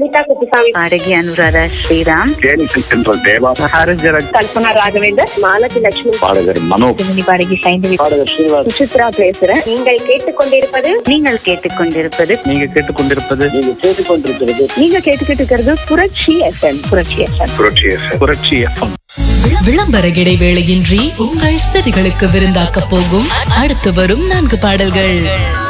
சுனிதா குப்புசாமி, பாடகி அனுராதா ஸ்ரீராம், தேவா, கல்பனா ராகவேந்தர், மாலதி லட்சுமி, பாடகர் மனோ, பாடகி சைந்தவி, பாடகர் ஸ்ரீனிவாஸ், சுசித்ரா பேசுறேன். நீங்கள் கேட்டுக்கொண்டிருப்பது நீங்க கேட்டுக்கிட்டு இருக்கிறது புரட்சி FM. புரட்சி FM. விளம்பர இடைவேளையின்றி உங்கள் செவிகளுக்கு விருந்தாக்க போகும் அடுத்து வரும் 4 பாடல்கள்.